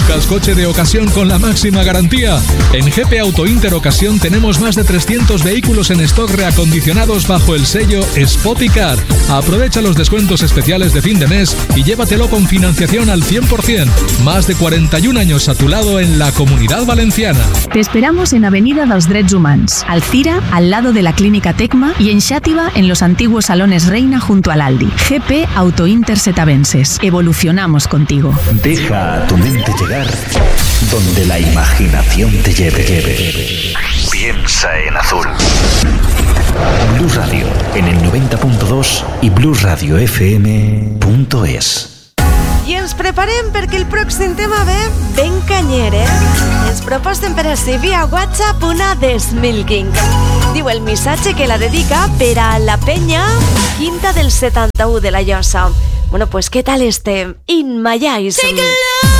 ¿Buscas coche de ocasión con la máxima garantía? En GP Auto Inter Ocasión tenemos más de 300 vehículos en stock reacondicionados bajo el sello Spoticar. Aprovecha los descuentos especiales de fin de mes y llévatelo con financiación al 100%. Más de 41 años a tu lado en la Comunidad Valenciana. Te esperamos en Avenida dels Drets Humans, Alcira, al lado de la Clínica Tecma, y en Xàtiva, en los antiguos Salones Reina junto al Aldi. GP Auto Inter Setavenses. Evolucionamos contigo. Deja a tu mente llegar donde la imaginación te lleve. Piensa en azul. Blues Radio en el 90.2 i bluesradiofm.es. I ens preparem perquè el pròxim tema ve ben canyer, Ens proposen per així via WhatsApp una Desmilking. Diu el missatge que la dedica per a la penya Quinta del 71 de la Llosa. Bueno, pues, ¿qué tal este In My Eyes?